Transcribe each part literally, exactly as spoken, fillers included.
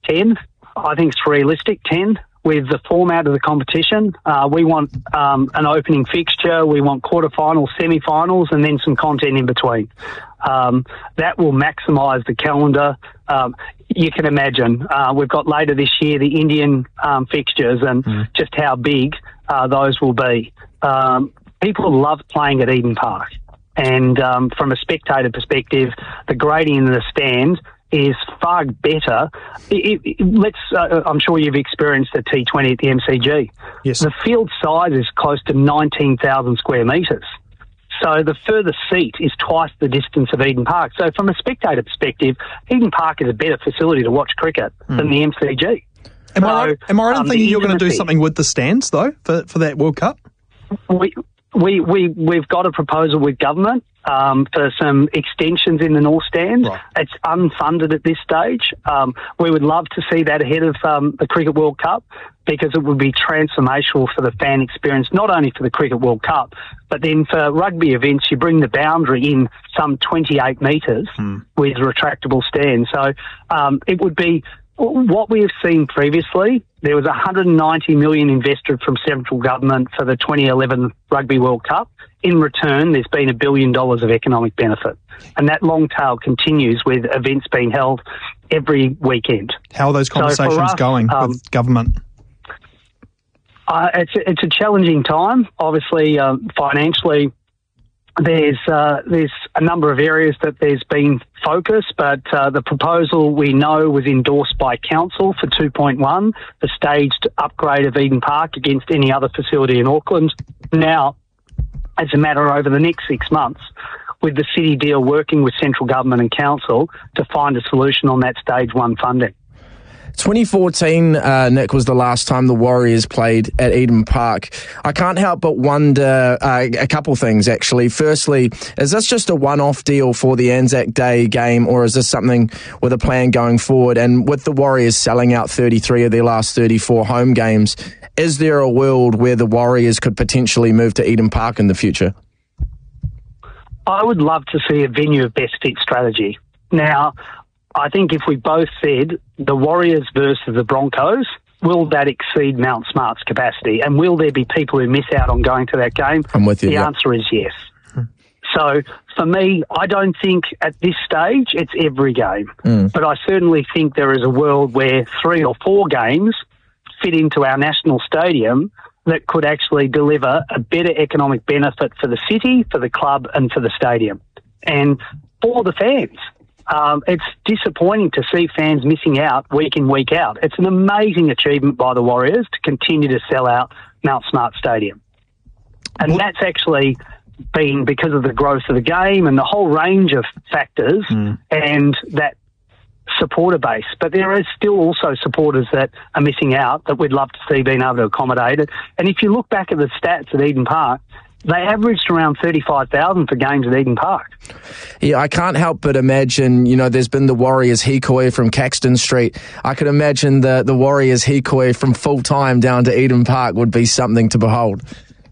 ten. I think it's realistic, ten. With the format of the competition, uh, we want um, an opening fixture, we want quarterfinals, semi-finals, and then some content in between. Um, that will maximise the calendar. Um, you can imagine, uh, we've got later this year the Indian um, fixtures and mm. just how big uh, those will be. Um, people love playing at Eden Park. And um, from a spectator perspective, the grading in the stand is far better. It, it, let's. Uh, I'm sure you've experienced the T twenty at the M C G. Yes. The field size is close to nineteen thousand square metres. So the furthest seat is twice the distance of Eden Park. So from a spectator perspective, Eden Park is a better facility to watch cricket mm. than the M C G. Am so, I right, am I right in um, thinking you're going to do something with the stands, though, for, for that World Cup? We, we, we, we've got a proposal with government um, for some extensions in the North Stand. Right. It's unfunded at this stage. Um, we would love to see that ahead of um, the Cricket World Cup because it would be transformational for the fan experience, not only for the Cricket World Cup, but then for rugby events, you bring the boundary in some twenty-eight metres hmm. with retractable stands. So um, it would be what we have seen previously. There was one hundred ninety million dollars invested from central government for the twenty eleven Rugby World Cup. In return, there's been a billion dollars of economic benefit. And that long tail continues with events being held every weekend. How are those conversations so us, going um, with government? Uh, it's, a, it's a challenging time. Obviously, um, financially, There's uh, there's a number of areas that there's been focus, but uh, the proposal we know was endorsed by Council for two point one, the staged upgrade of Eden Park against any other facility in Auckland. Now, it's a matter over the next six months with the City deal working with central government and Council to find a solution on that stage one funding. twenty fourteen, uh, Nick, was the last time the Warriors played at Eden Park. I can't help but wonder uh, a couple things, actually. Firstly, is this just a one-off deal for the Anzac Day game, or is this something with a plan going forward? And with the Warriors selling out thirty-three of their last thirty-four home games, is there a world where the Warriors could potentially move to Eden Park in the future? I would love to see a venue of best fit strategy. Now, I think if we both said the Warriors versus the Broncos, will that exceed Mount Smart's capacity? And will there be people who miss out on going to that game? I'm with you. The yeah. answer is yes. Hmm. So for me, I don't think at this stage it's every game. Mm. But I certainly think there is a world where three or four games fit into our national stadium that could actually deliver a better economic benefit for the city, for the club and for the stadium. And for the fans. Um, it's disappointing to see fans missing out week in, week out. It's an amazing achievement by the Warriors to continue to sell out Mount Smart Stadium. And that's actually been because of the growth of the game and the whole range of factors mm. and that supporter base. But there is still also supporters that are missing out that we'd love to see being able to accommodate it. And if you look back at the stats at Eden Park, they averaged around thirty-five thousand for games at Eden Park. Yeah, I can't help but imagine, you know, there's been the Warriors Hikoi from Caxton Street. I could imagine the, the Warriors Hikoi from full-time down to Eden Park would be something to behold.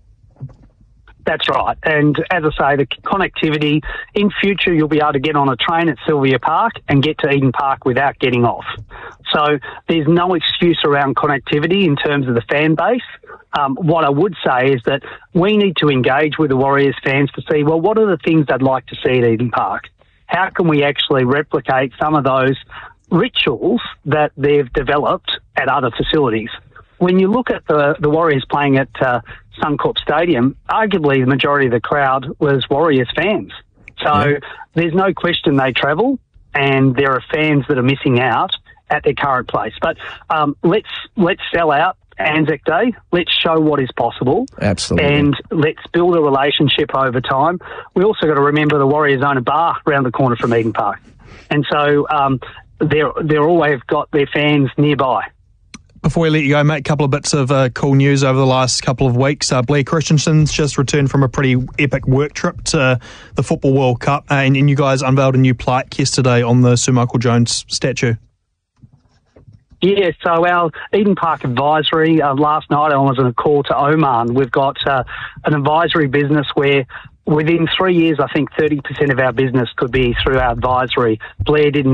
That's right. And as I say, the connectivity, in future you'll be able to get on a train at Sylvia Park and get to Eden Park without getting off. So there's no excuse around connectivity in terms of the fan base. Um, what I would say is that we need to engage with the Warriors fans to see, well, what are the things they'd like to see at Eden Park? How can we actually replicate some of those rituals that they've developed at other facilities? When you look at the, the Warriors playing at uh, Suncorp Stadium, arguably the majority of the crowd was Warriors fans. So yeah. there's no question they travel, and there are fans that are missing out at their current place. But um, let's let's sell out Anzac Day. Let's show what is possible. Absolutely. And let's build a relationship over time. We also got to remember the Warriors own a bar around the corner from Eden Park. And so um, they're, they're always got their fans nearby. Before we let you go, mate, a couple of bits of uh, cool news over the last couple of weeks. Uh, Blair Christensen's just returned from a pretty epic work trip to the Football World Cup, uh, and, and you guys unveiled a new plaque yesterday on the Sir Michael Jones statue. Yeah, so our Eden Park advisory, uh, last night I was on a call to Oman. We've got uh, an advisory business where within three years, I think thirty percent of our business could be through our advisory. Blair didn't